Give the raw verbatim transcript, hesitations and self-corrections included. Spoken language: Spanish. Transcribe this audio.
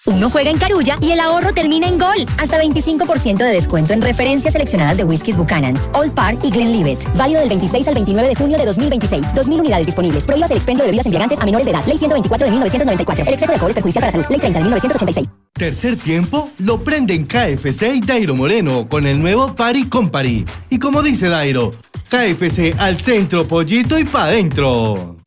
Uno juega en Carulla y el ahorro termina en gol. Hasta veinticinco por ciento de descuento en referencias seleccionadas de whiskies Buchanan's, Old Parr y Glenlivet. Válido del veintiséis al veintinueve de junio de dos mil veintiséis. dos mil unidades disponibles. Prohíbas el expendio de bebidas embriagantes a menores de edad. Ley ciento veinticuatro de mil novecientos noventa y cuatro. El exceso de alcohol es perjudicial para la salud. Ley treinta de mil novecientos ochenta y seis. Tercer tiempo lo prende en K F C y Dairo Moreno con el nuevo Party Company. Y como dice Dairo, K F C al centro, pollito y pa' dentro.